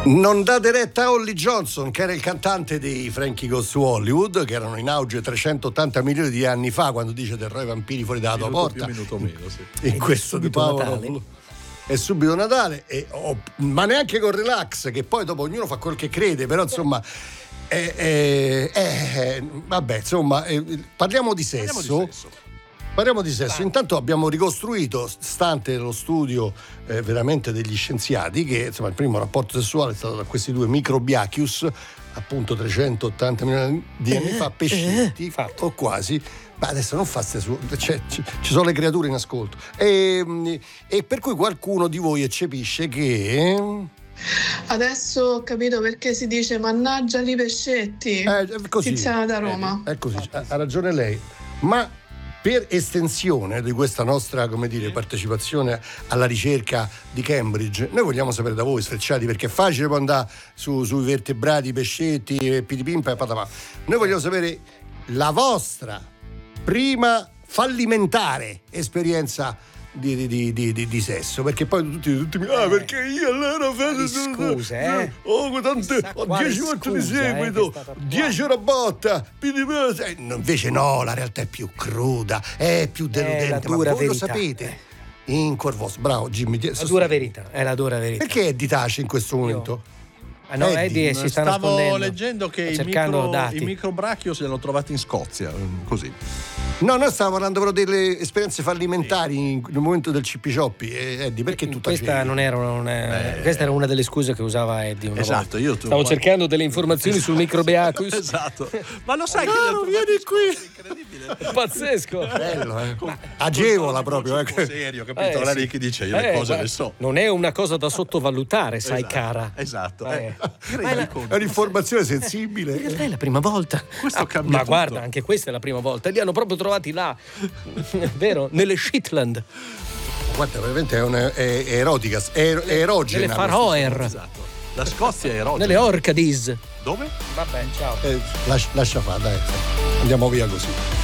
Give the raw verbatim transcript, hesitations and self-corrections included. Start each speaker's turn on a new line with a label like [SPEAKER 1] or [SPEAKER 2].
[SPEAKER 1] Non date retta a Holly Johnson, che era il cantante dei Frankie Goes to Hollywood, che erano in auge trecentottanta milioni di anni fa, quando dice terrò i vampiri fuori dalla tua porta.
[SPEAKER 2] Minuto più, minuto meno, sì.
[SPEAKER 1] E questo di Paolo è subito Natale, e, oh, ma neanche con Relax, che poi dopo ognuno fa quel che crede, però insomma eh, eh, eh, vabbè, insomma eh, parliamo di sesso.
[SPEAKER 2] Parliamo di sesso.
[SPEAKER 1] Parliamo di sesso. Intanto abbiamo ricostruito, stante lo studio eh, veramente degli scienziati, che insomma il primo rapporto sessuale è stato da questi due Microbiachius, appunto trecentottanta milioni di anni fa, pescetti
[SPEAKER 3] eh,
[SPEAKER 1] o quasi. Ma adesso non faste su, cioè, ci, ci sono le creature in ascolto. E, e per cui qualcuno di voi eccepisce che...
[SPEAKER 4] Adesso ho capito perché si dice mannaggia li pescetti.
[SPEAKER 1] Eh, così.
[SPEAKER 4] Tiziana da Roma.
[SPEAKER 1] È così, ha, ha ragione lei. Ma per estensione di questa nostra, come dire, partecipazione alla ricerca di Cambridge, noi vogliamo sapere da voi, sfrecciati, perché è facile poi andare su, sui vertebrati, pescetti, pitipimpa e patapà. Noi vogliamo sapere la vostra prima fallimentare esperienza Di, di, di, di, di sesso, perché poi tutti, tutti mi ah perché io allora
[SPEAKER 3] scuse eh
[SPEAKER 1] oh tante ho dieci volte di seguito dieci ora botta invece no, la realtà è più cruda, è più deludente,
[SPEAKER 3] è la
[SPEAKER 1] ma
[SPEAKER 3] dura
[SPEAKER 1] voi
[SPEAKER 3] verità.
[SPEAKER 1] lo sapete in cuor vostro. Bravo Jimmy,
[SPEAKER 3] la dura verità, è la dura verità.
[SPEAKER 1] Perché Eddie tace in questo momento?
[SPEAKER 3] Ah, no, Eddie, Eddie si sta
[SPEAKER 2] Stavo
[SPEAKER 3] nascondendo.
[SPEAKER 2] leggendo che i,
[SPEAKER 3] cercando
[SPEAKER 2] micro,
[SPEAKER 3] dati.
[SPEAKER 2] i microbrachios li hanno trovati in Scozia, così.
[SPEAKER 1] No, noi stavamo parlando però delle esperienze fallimentari in, nel momento del cippi-cioppi. Eh, Eddie, perché tu
[SPEAKER 3] questa
[SPEAKER 1] tacevi?
[SPEAKER 3] non era una,
[SPEAKER 2] eh,
[SPEAKER 3] questa era una delle scuse che usava Eddie una
[SPEAKER 2] esatto,
[SPEAKER 3] volta.
[SPEAKER 2] io tu,
[SPEAKER 3] stavo
[SPEAKER 2] ma...
[SPEAKER 3] cercando delle informazioni sul Microbiacus.
[SPEAKER 2] Esatto. Ma lo sai
[SPEAKER 1] no,
[SPEAKER 2] che
[SPEAKER 1] vieni qui.
[SPEAKER 2] Incredibile.
[SPEAKER 3] È pazzesco.
[SPEAKER 1] Bello, eh. Agevola proprio,
[SPEAKER 2] un po'
[SPEAKER 1] eh.
[SPEAKER 2] serio, capito?
[SPEAKER 3] Eh,
[SPEAKER 2] Lei
[SPEAKER 3] sì.
[SPEAKER 2] che dice io
[SPEAKER 3] Eh,
[SPEAKER 2] le cose
[SPEAKER 3] guarda,
[SPEAKER 2] le so.
[SPEAKER 3] Non è una cosa da sottovalutare, sai,
[SPEAKER 2] Esatto,
[SPEAKER 3] cara.
[SPEAKER 2] Esatto.
[SPEAKER 3] Eh.
[SPEAKER 2] Eh.
[SPEAKER 3] Ma è la-
[SPEAKER 1] È un'informazione sensibile.
[SPEAKER 3] In realtà è la prima volta.
[SPEAKER 2] Questo
[SPEAKER 3] Ah,
[SPEAKER 2] cambia
[SPEAKER 3] ma
[SPEAKER 2] tutto.
[SPEAKER 3] guarda, anche questa è la prima volta. Li hanno proprio trovati là, vero? Nelle Shetland,
[SPEAKER 1] Guarda, veramente è, una, è, è erotica, è, è erogena.
[SPEAKER 3] nelle Faroer,
[SPEAKER 2] Esatto. La Scozia è erotica.
[SPEAKER 3] nelle Orcades.
[SPEAKER 2] Dove?
[SPEAKER 3] Vabbè, ciao.
[SPEAKER 1] Eh, lascia, lascia fare, dai. Andiamo via così.